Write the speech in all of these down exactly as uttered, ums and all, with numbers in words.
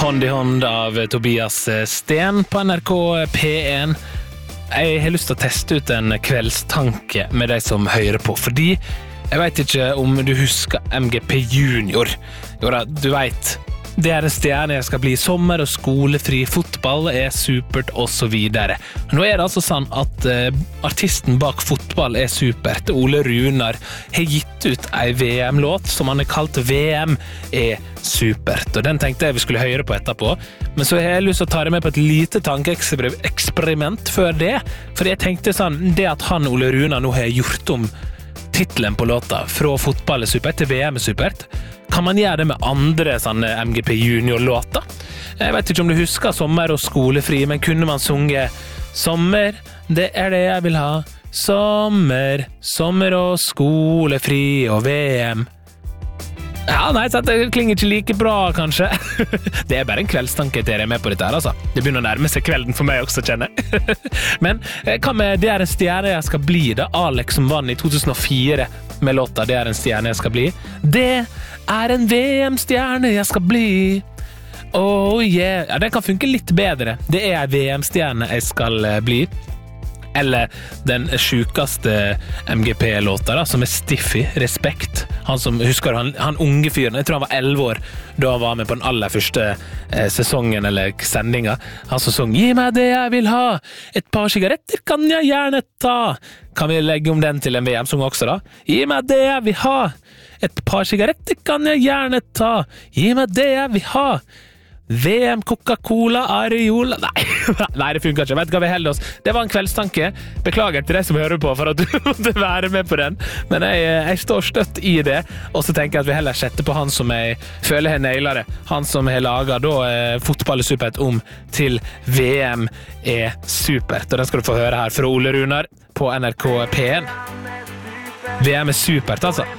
Hånd i hånd av Tobias Sten på N R K P én. Jeg har lyst til å teste ut en kveldstanke med de som hører på, fordi jeg vet ikke om du husker M G P Junior. Jo da, du vet, det er en stjerne jeg skal bli i sommer, og skolefri fotball er supert, og så videre. Nå er det altså sånn at uh, artisten bak Fotball er supert, Ole Runar, har gitt ut en V M-låt som han har kalt V M er supert, og den tenkte jeg vi skulle høre på etterpå, men så har jeg lyst til å ta det med på et lite tankeeksperiment før det, for jeg tenkte sånn, det at han Ole Runar nå har gjort om titlen på låta fra Fotball er supert til V M er supert, kan man gjøre det med andre sånne M G P Junior-låter? Jeg vet ikke om du husker Sommer og skolefri, men kunne man sunge Sommer, det er det jeg vil ha. Sommer, sommer og skolefri og V M. Ja, nei, så det klinger ikke like bra, kanskje. Det er bare en kveldstanke til jeg er med på dette her, altså. Det begynner å nærme seg kvelden for meg også, kjenner jeg. Men hva med Det er en stjerne jeg skal bli, da? Alex som vann i to tusen og fire med låta Det er en stjerne jeg skal bli. Det er en V M-stjerne jeg skal bli. Oh yeah. Ja, den kan funke litt bedre. Det er en V M-stjerne jeg skal bli. Eller den sjukeste M G P-låta da, som er Stiffy, Respekt. Han som, husker du, han, han unge fyren, jeg tror han var elleve år da han var med på den aller første eh, sesongen eller sendinga. Han som sang, gi meg det jeg vil ha, et par sigaretter kan jeg gjerne ta. Kan vi legge om den til en V M-sang også da? Gi meg det jeg vil ha, et par sigaretter kan jeg gjerne ta. Gi meg det jeg vil ha. V M, Coca-Cola, Ariola. Nei, nei, det funker ikke. Vet du hva vi holder oss? Det var en kveldstanke. Beklager til deg som hører på for at du måtte være med på den. Men jeg, jeg står støtt i det. Og så tenker jeg at vi heller setter på han som jeg føler har nailet det. Han som har laget da eh, Fotball er supert om til V M er supert. Og den skal du få høre her fra Ole Runar på N R K P én. V M er supert, altså.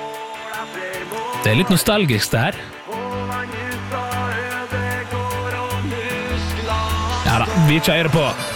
Det er litt nostalgisk det her. Ja da, vi kjører på.